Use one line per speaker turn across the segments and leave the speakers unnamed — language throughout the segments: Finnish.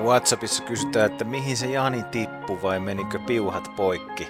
WhatsAppissa kysytään, että mihin se Jani tippui vai menikö piuhat poikki?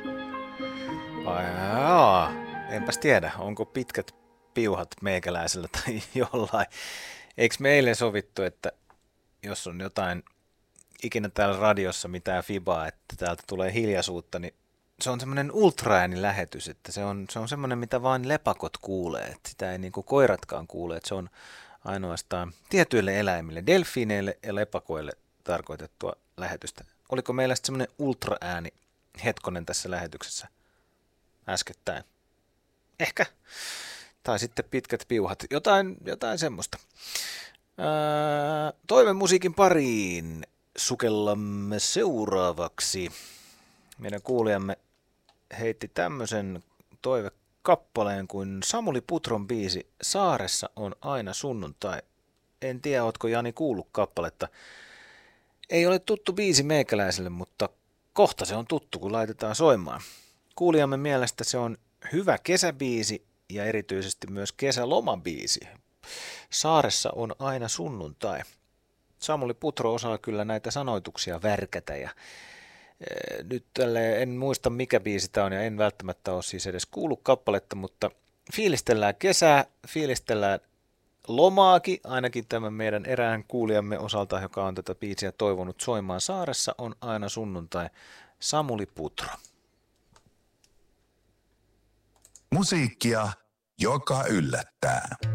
Enpäs tiedä, onko pitkät piuhat meikäläisellä tai jollain. Eikö me eilen sovittu, että jos on jotain ikinä täällä radiossa mitään fibaa, että täältä tulee hiljaisuutta, niin se on semmoinen ultraäänilähetys, että se on semmoinen, mitä vain lepakot kuulee, että sitä ei niinku koiratkaan kuule, että se on ainoastaan tietyille eläimille, delfiineille ja lepakoille tarkoitettua lähetystä. Oliko meillä sitten semmoinen ultraääni hetkonen tässä lähetyksessä äskettäin? Ehkä. Tai sitten pitkät piuhat. Jotain semmoista. Toivemusiikin pariin sukellamme seuraavaksi. Meidän kuulijamme heitti tämmöisen toivekappaleen kuin Samuli Putron biisi Saaressa on aina sunnuntai. En tiedä, ootko Jani kuullut kappaletta. Ei ole tuttu biisi meikäläiselle, mutta kohta se on tuttu, kun laitetaan soimaan. Kuulijamme mielestä se on hyvä kesäbiisi ja erityisesti myös kesälomabiisi. Saaressa on aina sunnuntai. Samuli Putro osaa kyllä näitä sanoituksia värkätä ja nyt en muista mikä biisi tämä on ja en välttämättä ole siis edes kuullut kappaletta, mutta fiilistellään kesää, fiilistellään lomaakin, ainakin tämän meidän erään kuulijamme osalta, joka on tätä biisiä toivonut soimaan. Saaressa on aina sunnuntai. Samuli Putro.
Musiikkia, joka yllättää.